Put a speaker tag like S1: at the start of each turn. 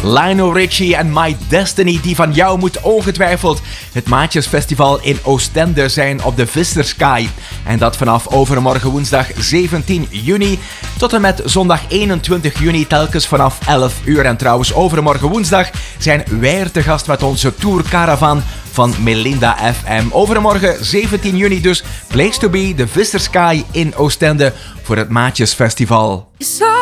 S1: Lionel Richie en My Destiny, die van jou moet ongetwijfeld het Maatjesfestival in Oostende zijn op de Visserskai. En dat vanaf overmorgen woensdag 17 juni tot en met zondag 21 juni telkens vanaf 11 uur. En trouwens, overmorgen woensdag zijn wij er te gast met onze tourcaravan van Melinda FM. Overmorgen 17 juni dus, place to be, de Visserskai in Oostende voor het Maatjesfestival.